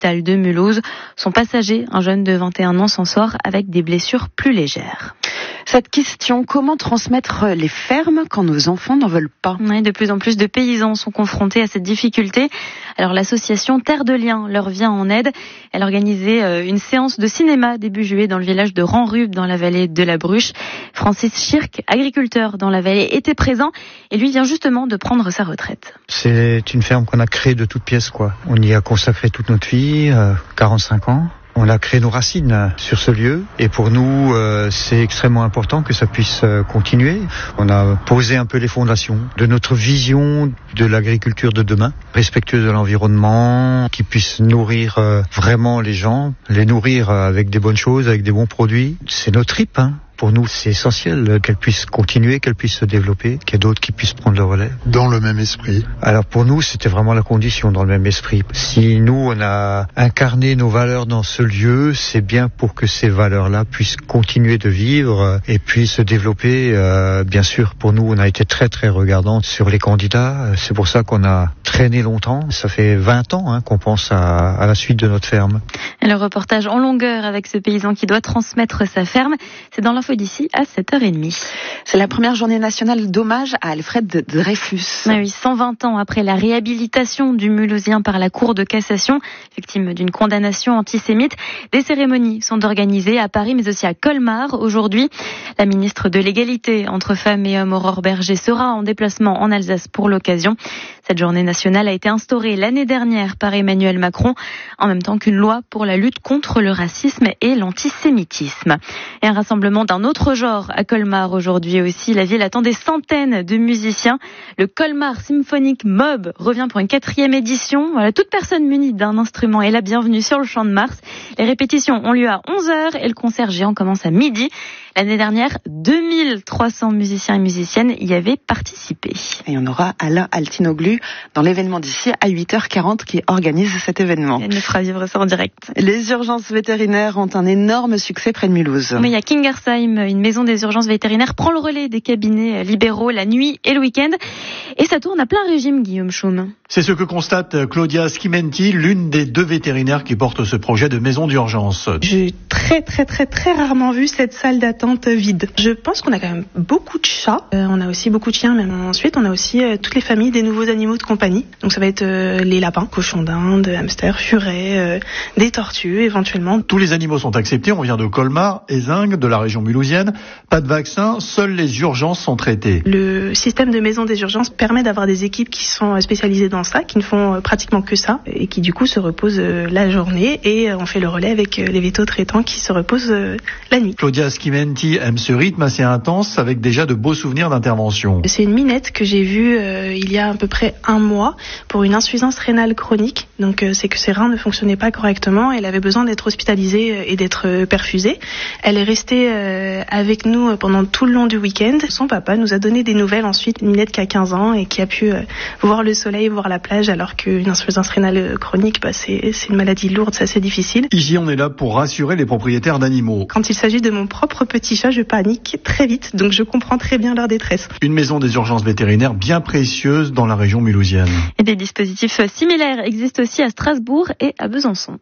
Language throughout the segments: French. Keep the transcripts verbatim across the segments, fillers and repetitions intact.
l'hôpital de Mulhouse. Son passager, un jeune de vingt et un ans, s'en sort avec des blessures plus légères. Cette question, comment transmettre les fermes quand nos enfants n'en veulent pas ? Oui, de plus en plus de paysans sont confrontés à cette difficulté. Alors l'association Terre de Liens leur vient en aide. Elle a organisé une séance de cinéma début juillet dans le village de Ranrube dans la vallée de la Bruche. Francis Schirk, agriculteur dans la vallée, était présent et lui vient justement de prendre sa retraite. C'est une ferme qu'on a créée de toutes pièces, quoi. On y a consacré toute notre vie, euh, quarante-cinq ans. On a créé nos racines sur ce lieu et pour nous, euh, c'est extrêmement important que ça puisse euh, continuer. On a posé un peu les fondations de notre vision de l'agriculture de demain, respectueuse de l'environnement, qui puisse nourrir euh, vraiment les gens, les nourrir avec des bonnes choses, avec des bons produits. C'est notre trip, hein. Pour nous, c'est essentiel qu'elle puisse continuer, qu'elle puisse se développer, qu'il y ait d'autres qui puissent prendre le relais. Dans le même esprit. Alors pour nous, c'était vraiment la condition, dans le même esprit. Si nous, on a incarné nos valeurs dans ce lieu, c'est bien pour que ces valeurs-là puissent continuer de vivre et puissent se développer. Euh, bien sûr, pour nous, on a été très très regardants sur les candidats. C'est pour ça qu'on a traîné longtemps. Ça fait vingt ans hein, qu'on pense à, à la suite de notre ferme. Et le reportage en longueur avec ce paysan qui doit transmettre sa ferme, c'est dans l'info d'ici à sept heures trente. C'est la première journée nationale d'hommage à Alfred Dreyfus. Ah oui, cent vingt ans après la réhabilitation du Mulhousien par la Cour de cassation, victime d'une condamnation antisémite, des cérémonies sont organisées à Paris mais aussi à Colmar aujourd'hui. La ministre de l'égalité entre femmes et hommes, Aurore Berger, sera en déplacement en Alsace pour l'occasion. Cette journée nationale a été instaurée l'année dernière par Emmanuel Macron, en même temps qu'une loi pour la lutte contre le racisme et l'antisémitisme. Et un rassemblement d'un autre genre à Colmar aujourd'hui aussi. La ville attend des centaines de musiciens. Le Colmar Symphonic Mob revient pour une quatrième édition. Voilà, toute personne munie d'un instrument est la bienvenue sur le Champ de Mars. Les répétitions ont lieu à onze heures et le concert géant commence à midi. L'année dernière, deux mille trois cents musiciens et musiciennes y avaient participé. Et on aura Alain Altinoglu dans l'événement d'ici à huit heures quarante qui organise cet événement. Elle nous fera vivre ça en direct. Les urgences vétérinaires ont un énorme succès près de Mulhouse. Oui, à Kingersheim, une maison des urgences vétérinaires prend le relais des cabinets libéraux la nuit et le week-end. Et ça tourne à plein régime, Guillaume Schum. C'est ce que constate Claudia Schimenti, l'une des deux vétérinaires qui portent ce projet de maison d'urgence. J'ai très très très très rarement vu cette salle d'attente vide. Je pense qu'on a quand même beaucoup de chats. Euh, on a aussi beaucoup de chiens, même ensuite on a aussi euh, toutes les familles des nouveaux animaux de compagnie. Donc ça va être euh, les lapins, cochons d'Inde, hamsters, furets, euh, des tortues éventuellement. Tous les animaux sont acceptés. On vient de Colmar, Ézingue, de la région mulhousienne. Pas de vaccin, seules les urgences sont traitées. Le système de maison des urgences permet d'avoir des équipes qui sont spécialisées dans ça, qui ne font pratiquement que ça, et qui du coup se reposent la journée, et on fait le relais avec les vétos traitants qui se reposent la nuit. Claudia Schimenti aime ce rythme assez intense, avec déjà de beaux souvenirs d'intervention. C'est une minette que j'ai vue euh, il y a à peu près un mois pour une insuffisance rénale chronique. Donc euh, c'est que ses reins ne fonctionnaient pas correctement. Elle avait besoin d'être hospitalisée et d'être perfusée. Elle est restée euh, avec nous pendant tout le long du week-end. Son papa nous a donné des nouvelles ensuite. Une minette qui a quinze ans et qui a pu euh, voir le soleil, voir la plage, alors qu'une insuffisance rénale chronique, bah, c'est, c'est une maladie lourde, c'est assez difficile. Ici, on est là pour rassurer les propriétaires d'animaux. Quand il s'agit de mon propre petit chat, je panique très vite, donc je comprends très bien leur détresse. Une maison des urgences vétérinaires bien précieuse dans la région mulhousienne. Et des dispositifs similaires existent aussi à Strasbourg et à Besançon.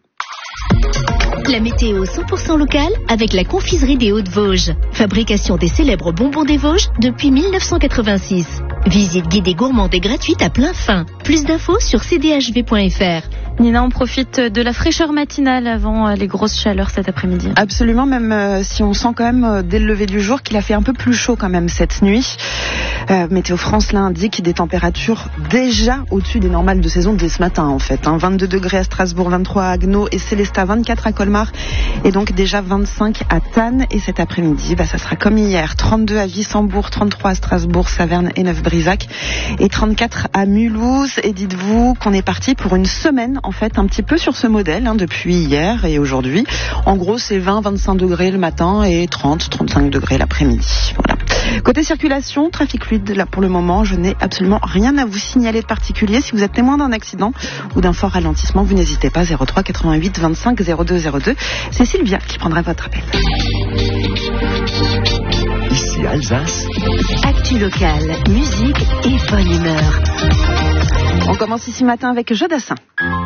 La météo cent pour cent locale avec la confiserie des Hauts-de-Vosges. Fabrication des célèbres bonbons des Vosges depuis mille neuf cent quatre-vingt-six. Visite guidée gourmande et gratuite à plein fin. Plus d'infos sur c d h v point f r. Nina, on profite de la fraîcheur matinale avant les grosses chaleurs cet après-midi. Absolument, même euh, si on sent quand même euh, dès le lever du jour qu'il a fait un peu plus chaud quand même cette nuit. Euh, Météo France là indique des températures déjà au-dessus des normales de saison dès ce matin en fait. Hein. vingt-deux degrés à Strasbourg, vingt-trois à Haguenau et Célestat, vingt-quatre à Colmar et donc déjà vingt-cinq à Thann. Et cet après-midi, bah, ça sera comme hier, trente-deux à Wissembourg, trente-trois à Strasbourg, Saverne et Neuf-Brisach et trente-quatre à Mulhouse. Et dites-vous qu'on est parti pour une semaine en fait un petit peu sur ce modèle hein, depuis hier et aujourd'hui. En gros, c'est vingt à vingt-cinq degrés le matin et trente à trente-cinq degrés l'après-midi. Voilà. Côté circulation, trafic fluide, là pour le moment, je n'ai absolument rien à vous signaler de particulier. Si vous êtes témoin d'un accident ou d'un fort ralentissement, vous n'hésitez pas, zéro trois quatre-vingt-huit vingt-cinq zéro deux zéro deux. C'est Sylvia qui prendra votre appel. Ici Alsace. Actu locale, musique et bonne humeur. On commence ici matin avec Jodassin.